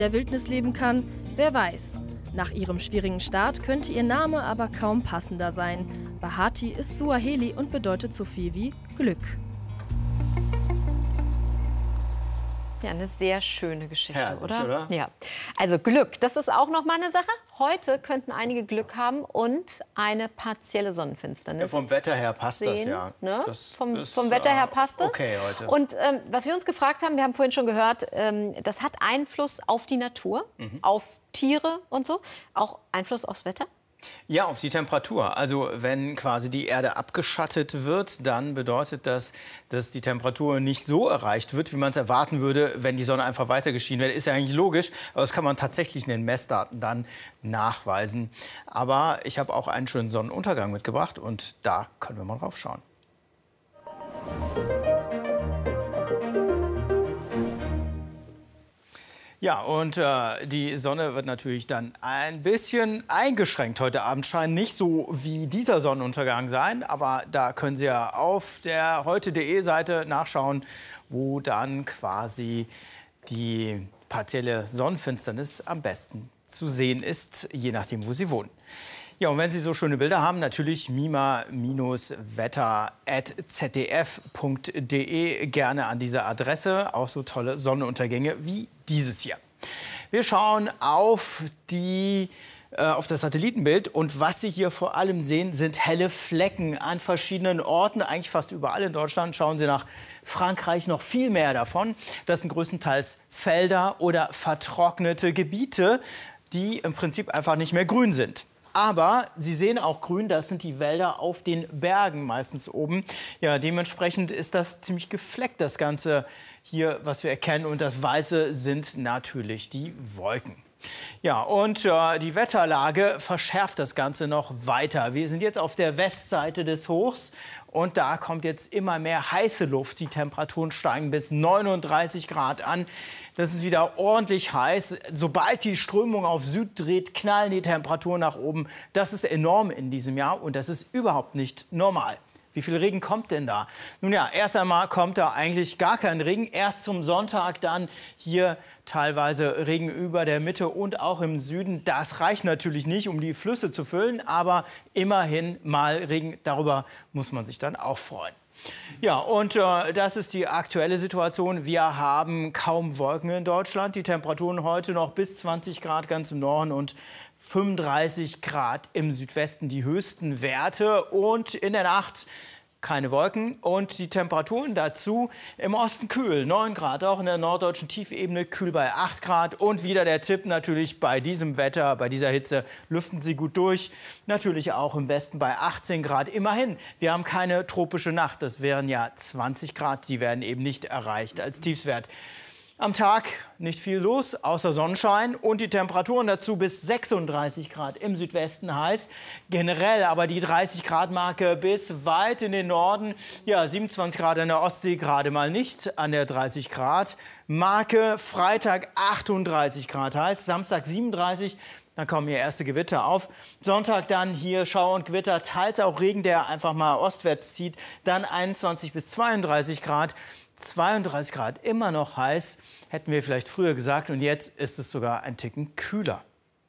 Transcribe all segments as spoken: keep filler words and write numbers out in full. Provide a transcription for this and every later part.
der Wildnis leben kann, wer weiß. Nach ihrem schwierigen Start könnte ihr Name aber kaum passender sein. Bahati ist Suaheli und bedeutet so viel wie Glück. Ja, eine sehr schöne Geschichte, Herrlich, oder? oder? Ja. Also Glück, das ist auch noch mal eine Sache. Heute könnten einige Glück haben und eine partielle Sonnenfinsternis. Ja, vom Wetter her passt sehen, das ja. Ne? Das vom, ist, vom Wetter her passt das. Okay heute. Und ähm, was wir uns gefragt haben, wir haben vorhin schon gehört, ähm, das hat Einfluss auf die Natur, mhm. auf Tiere und so. Auch Einfluss aufs Wetter? Ja, auf die Temperatur. Also wenn quasi die Erde abgeschattet wird, dann bedeutet das, dass die Temperatur nicht so erreicht wird, wie man es erwarten würde, wenn die Sonne einfach weiter geschienen wäre. Ist ja eigentlich logisch, aber das kann man tatsächlich in den Messdaten dann nachweisen. Aber ich habe auch einen schönen Sonnenuntergang mitgebracht und da können wir mal drauf schauen. Ja, und äh, die Sonne wird natürlich dann ein bisschen eingeschränkt heute Abend. Scheint nicht so wie dieser Sonnenuntergang sein, aber da können Sie ja auf der heute punkt de Seite nachschauen, wo dann quasi die partielle Sonnenfinsternis am besten zu sehen ist, je nachdem, wo Sie wohnen. Ja, und wenn Sie so schöne Bilder haben, natürlich mima Wetter at z d f punkt de, gerne an diese Adresse. Auch so tolle Sonnenuntergänge wie dieses hier. Wir schauen auf, die, äh, auf das Satellitenbild und was Sie hier vor allem sehen, sind helle Flecken an verschiedenen Orten, eigentlich fast überall in Deutschland. Schauen Sie nach Frankreich, noch viel mehr davon. Das sind größtenteils Felder oder vertrocknete Gebiete, die im Prinzip einfach nicht mehr grün sind. Aber Sie sehen auch grün, das sind die Wälder auf den Bergen meistens oben. Ja, dementsprechend ist das ziemlich gefleckt, das Ganze hier, was wir erkennen. Und das Weiße sind natürlich die Wolken. Ja, und äh, die Wetterlage verschärft das Ganze noch weiter. Wir sind jetzt auf der Westseite des Hochs und da kommt jetzt immer mehr heiße Luft. Die Temperaturen steigen bis neununddreißig Grad an. Das ist wieder ordentlich heiß. Sobald die Strömung auf Süd dreht, knallen die Temperaturen nach oben. Das ist enorm in diesem Jahr und das ist überhaupt nicht normal. Wie viel Regen kommt denn da? Nun ja, erst einmal kommt da eigentlich gar kein Regen. Erst zum Sonntag dann hier teilweise Regen über der Mitte und auch im Süden. Das reicht natürlich nicht, um die Flüsse zu füllen, aber immerhin mal Regen. Darüber muss man sich dann auch freuen. Ja, und äh, das ist die aktuelle Situation. Wir haben kaum Wolken in Deutschland. Die Temperaturen heute noch bis zwanzig Grad ganz im Norden und fünfunddreißig Grad im Südwesten, die höchsten Werte. Und in der Nacht keine Wolken und die Temperaturen dazu im Osten kühl, neun Grad, auch in der norddeutschen Tiefebene kühl bei acht Grad. Und wieder der Tipp natürlich bei diesem Wetter, bei dieser Hitze, lüften Sie gut durch. Natürlich auch im Westen bei achtzehn Grad. Immerhin, wir haben keine tropische Nacht, das wären ja zwanzig Grad, die werden eben nicht erreicht als Tiefstwert. Am Tag nicht viel los, außer Sonnenschein und die Temperaturen dazu bis sechsunddreißig Grad im Südwesten heiß. Generell aber die dreißig Grad Marke bis weit in den Norden. Ja, siebenundzwanzig Grad an der Ostsee, gerade mal nicht an der dreißig Grad Marke. Freitag achtunddreißig Grad heiß, Samstag siebenunddreißig. Dann kommen hier erste Gewitter auf. Sonntag dann hier Schauer und Gewitter, teils auch Regen, der einfach mal ostwärts zieht. Dann einundzwanzig bis zweiunddreißig Grad. zweiunddreißig Grad, immer noch heiß, hätten wir vielleicht früher gesagt. Und jetzt ist es sogar ein Ticken kühler.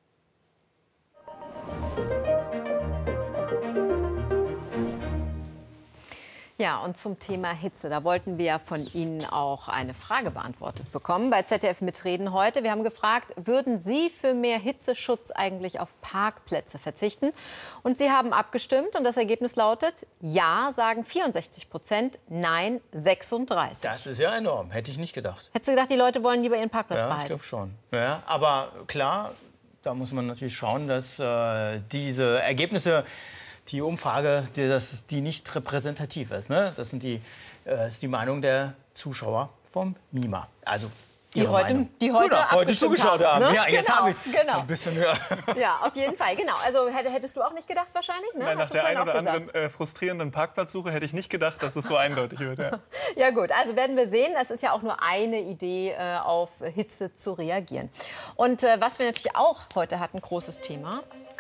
Ja, und zum Thema Hitze, da wollten wir von Ihnen auch eine Frage beantwortet bekommen bei Z D F Mitreden heute. Wir haben gefragt, würden Sie für mehr Hitzeschutz eigentlich auf Parkplätze verzichten? Und Sie haben abgestimmt und das Ergebnis lautet, ja, sagen vierundsechzig Prozent, nein, sechsunddreißig. Das ist ja enorm, hätte ich nicht gedacht. Hättest du gedacht, die Leute wollen lieber ihren Parkplatz ja, behalten? Ich glaube schon. Ja, aber klar, da muss man natürlich schauen, dass äh, diese Ergebnisse, die Umfrage, die, dass die nicht repräsentativ ist. Ne? Das sind die, äh, ist die Meinung der Zuschauer vom Mima. Also die heute, die heute, genau, heute zugeschaut haben. Ne? Ja, jetzt genau, habe ich es genau. ein bisschen höher. Ja, auf jeden Fall, genau. Also hättest du auch nicht gedacht wahrscheinlich? Ne? Nein, nach Hast der du einen oder vorhin auch anderen äh, frustrierenden Parkplatzsuche hätte ich nicht gedacht, dass es so eindeutig wird. Ja. Ja gut, also werden wir sehen. Es ist ja auch nur eine Idee, äh, auf Hitze zu reagieren. Und äh, was wir natürlich auch heute hatten, großes Thema.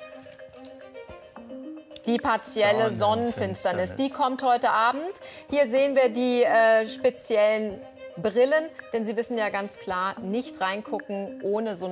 Die partielle Sonnenfinsternis, die kommt heute Abend. Hier sehen wir die äh, speziellen Brillen, denn Sie wissen ja ganz klar, nicht reingucken ohne so